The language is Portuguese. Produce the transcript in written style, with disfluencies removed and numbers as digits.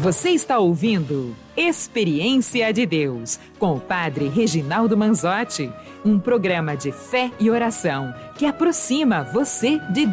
Você está ouvindo Experiência de Deus, com o Padre Reginaldo Manzotti, um programa de fé e oração que aproxima você de